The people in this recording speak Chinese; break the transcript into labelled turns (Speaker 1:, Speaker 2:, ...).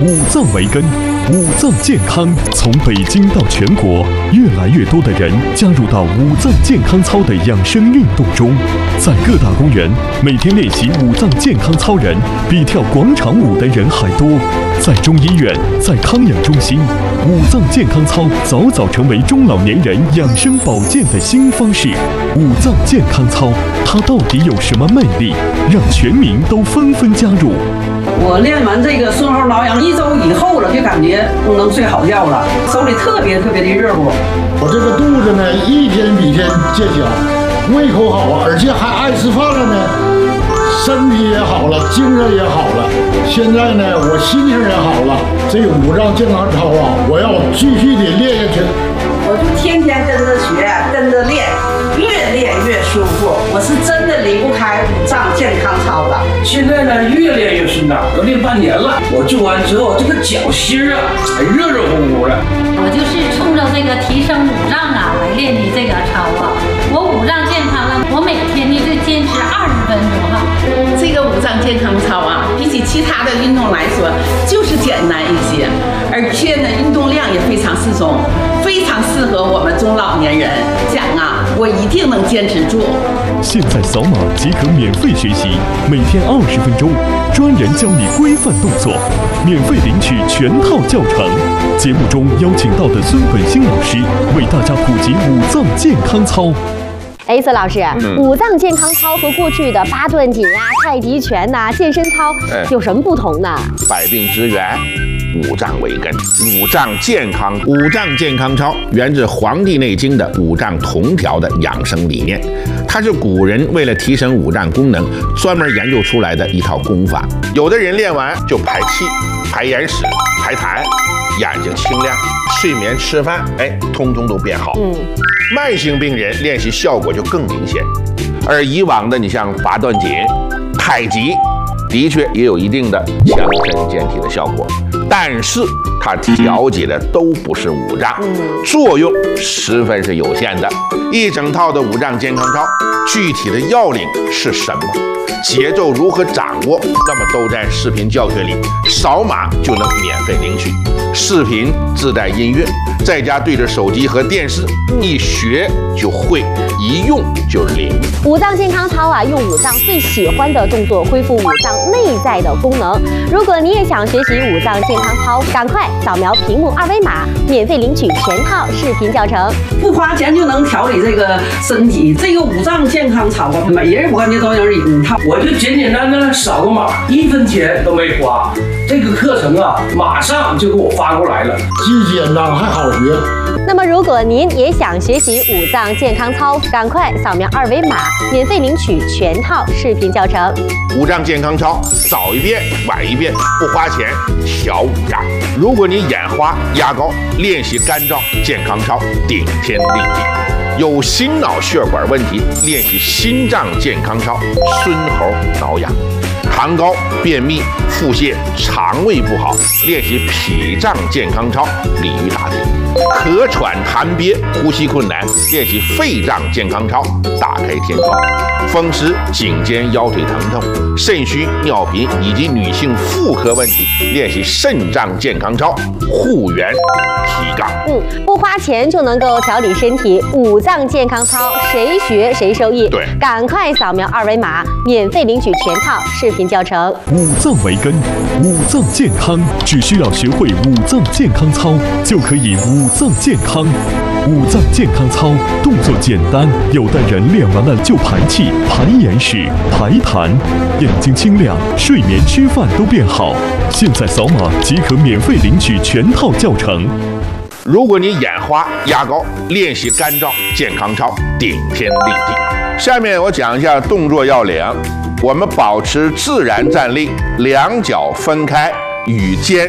Speaker 1: 五脏为根，五脏健康。从北京到全国，越来越多的人加入到五脏健康操的养生运动中。在各大公园，每天练习五脏健康操人比跳广场舞的人还多。在中医院，在康养中心，五脏健康操早早成为中老年人养生保健的新方式。五脏健康操，它到底有什么魅力，让全民都纷纷加入？
Speaker 2: 我练完这个顺后挠痒1周以后了，就感觉能睡好觉了，手里特别的热乎。
Speaker 3: 我这个肚子呢，一天比一天见小，胃口好啊，而且还爱吃饭了呢，身体也好了，精神也好了。现在呢，我心情也好了。这个五脏健康操啊，我要继续的练下去。
Speaker 2: 我就天天跟着学，跟着练，越练越舒服。我是真的离不开五脏健康操的。
Speaker 4: 现在呢，越练越顺畅，都练半年了。我做完之后，这个脚心啊，还热乎乎的。
Speaker 5: 我就是冲着这个提升五脏啊来练的这个操啊。我五脏健康了，我每天呢就坚持20分钟哈。
Speaker 6: 这个五脏健康操啊，比起其他的运动来说，就是简单一些，而且呢，运动量也非常适中，非常适合我们中老年人。讲啊，我一定能坚持住。
Speaker 1: 现在扫码即可免费学习，每天20分钟，专人教你规范动作，免费领取全套教程。节目中邀请到的孙本兴老师为大家普及五脏健康操。
Speaker 7: 孙老师，五脏健康操和过去的八段锦啊、太极拳呐、健身操有什么不同呢？
Speaker 8: 百病之源，五脏为根，五脏健康。五脏健康操源自《黄帝内经》的五脏同调的养生理念，它是古人为了提升五脏功能专门研究出来的一套功法。有的人练完就排气、排眼屎、排痰，眼睛清亮，睡眠、吃饭，通通都变好。慢性病人练习效果就更明显，而以往的你像八段锦、太极，的确也有一定的强身健体的效果，但是它调节的都不是五脏，作用十分是有限的。一整套的五脏健康操，具体的要领是什么？节奏如何掌握？那么都在视频教学里，扫码就能免费领取。视频自带音乐，在家对着手机和电视，一学就会，一用就灵。
Speaker 7: 五脏健康操啊，用五脏最喜欢的动作恢复五脏内在的功能。如果你也想学习五脏健康操，赶快扫描屏幕2维码，免费领取全套视频教程，
Speaker 2: 不花钱就能调理这个身体。这个五脏健康操啊，每人我感觉都有一套。
Speaker 4: 我就简简单单扫个码，1分钱都没花。这个课程啊，马上就给我发过来了，
Speaker 3: 既简单还好学。
Speaker 7: 那么，如果您也想学习五脏健康操，赶快扫描2维码，免费领取全套视频教程。
Speaker 8: 五脏健康操，早一遍晚一遍，不花钱调五脏。如果你眼花、压高，练习肝脏健康操，顶天立地。有心脑血管问题，练习心脏健康操，孙猴挠痒。痰高、便秘、腹泻、肠胃不好，练习脾脏健康操，鲤鱼打挺。咳喘痰憋、呼吸困难，练习肺脏健康操，打开天窗。风湿、颈肩腰腿疼痛、肾虚、尿频以及女性妇科问题，练习肾脏健康操，护元提杠。
Speaker 7: 不花钱就能够调理身体，五脏健康操谁学谁受益。
Speaker 8: 对，
Speaker 7: 赶快扫描2维码，免费领取全套视频教程。
Speaker 1: 五脏为根，五脏健康，只需要学会五脏健康操，就可以五脏健康。五脏健康操动作简单，有的人练完了就排气、排眼屎、排痰，眼睛清亮，睡眠、吃饭都变好。现在扫码即可免费领取全套教程。
Speaker 8: 如果你眼花、压高，练习肝脏健康操，顶天立地。下面我讲一下动作要领。我们保持自然站立，两脚分开，与肩